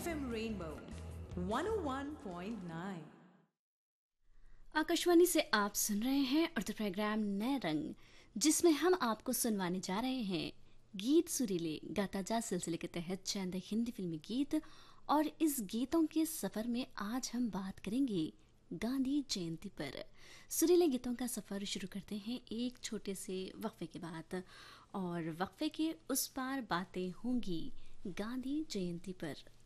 FM Rainbow 101.9। Akashvani से आप सुन रहे हैं उर्दू प्रोग्राम नए रंग, जिसमें हम आपको सुनवाने जा रहे हैं गीत सुरीले गाता जा सिलसिले के तहत चंद हिंदी फिल्मी गीत। और इस गीतों के सफर में आज हम बात करेंगे गांधी जयंती पर। सुरीले गीतों का सफर शुरू करते हैं एक छोटे से वक्फे के बाद, और वक्फे के उस पार बातें होंगी गांधी जयंती पर।